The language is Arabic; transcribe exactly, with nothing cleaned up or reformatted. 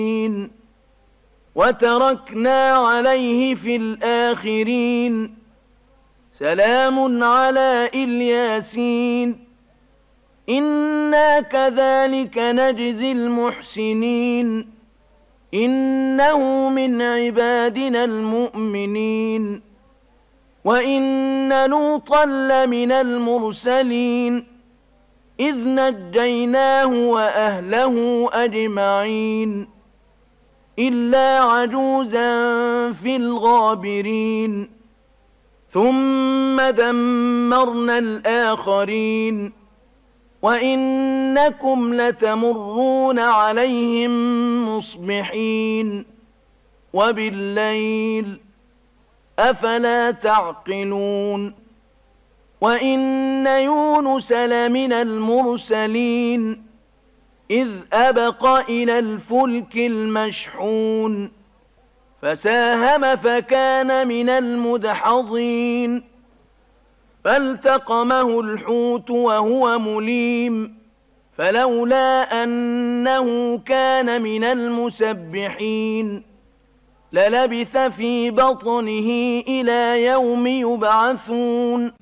وتركنا عليه في الآخرين سلام على الياسين إنا كذلك نجزي المحسنين إنه من عبادنا المؤمنين وإن لوطا لمن المرسلين إذ نجيناه وأهله أجمعين إلا عجوزا في الغابرين ثم دمرنا الآخرين وإنكم لتمرون عليهم مصبحين وبالليل أفلا تعقلون وإن يونس لمن المرسلين إذ أبق إلى الفلك المشحون فساهم فكان من المدحضين فالتقمه الحوت وهو مليم فلولا أنه كان من المسبحين للبث في بطنه إلى يوم يبعثون